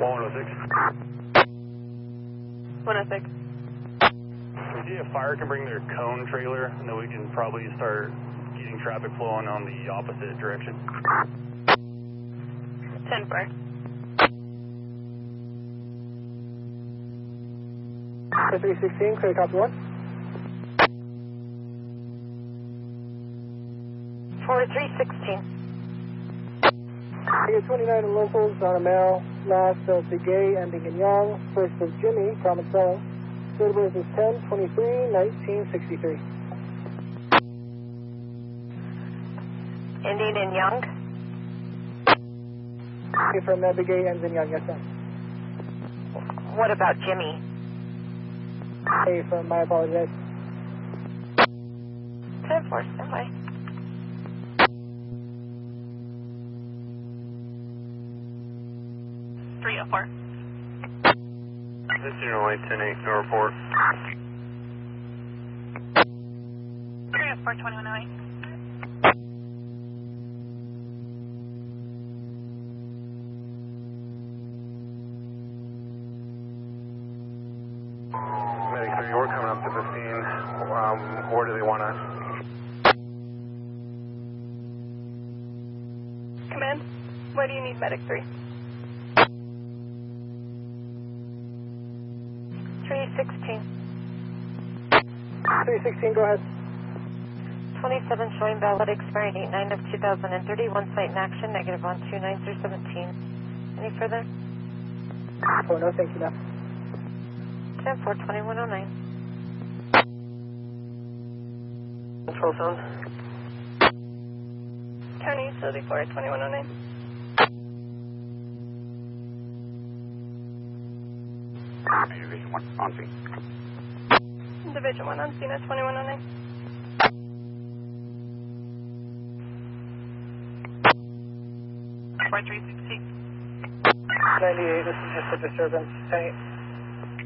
106. 106. We see if fire can bring their cone trailer, and then we can probably start getting traffic flowing on the opposite direction. 10-4. 316, clear copy 1. 4316. Figure 29 in locals on a male, last of the gay ending in young, first of Jimmy, common spelling. Third birth is 10/23/1963. Ending in Young. From the gay ends in young, yes ma'am. What about Jimmy? Hey, from my apologies. 10-4, stand by. .304. This is only 10-8, no report. 304, 2108. Medic 3, we're coming up to 15. Where do they want us? Command, where do you need Medic 3? 316. 316, go ahead. 27 showing valid expiring 8/9 of 2030. One site in action, negative 129 through 17. Any further? Oh, no, thank you, ma'am. 10-4, 2109. Control zone. County Utility 4, 2109. Division 1, on scene. Division 1 on scene at 2109. Four 316. 98, this is just a disturbance.